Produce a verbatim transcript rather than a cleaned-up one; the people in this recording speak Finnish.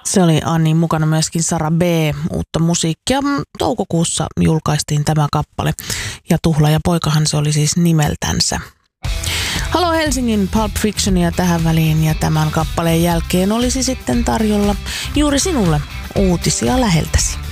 Se oli Anni mukana myöskin Sara B. Uutta musiikkia. Toukokuussa julkaistiin tämä kappale. Ja Tuhla ja poikahan se oli siis nimeltänsä. Halo Helsingin Pulp Fictionia tähän väliin ja tämän kappaleen jälkeen olisi sitten tarjolla juuri sinulle uutisia läheltäsi.